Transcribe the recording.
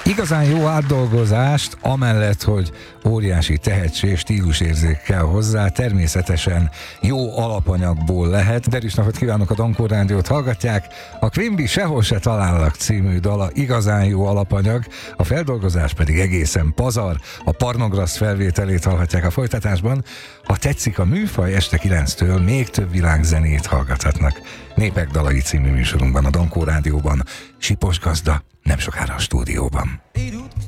Igazán jó átdolgozást, amellett, hogy óriási tehetség, stílusérzék kell hozzá, természetesen jó alapanyagból lehet. Derűs napot kívánok, a Dankó Rádiót hallgatják. A Quimby Sehol se talállak című dala igazán jó alapanyag, a feldolgozás pedig egészen pazar. A Parnograszt felvételét hallhatják a folytatásban. Ha tetszik a műfaj, este 9-től még több világzenét hallgathatnak. Népek dalai című műsorunkban, a Dankó Rádióban. Sipos Gazda nem sokára a stúdióban.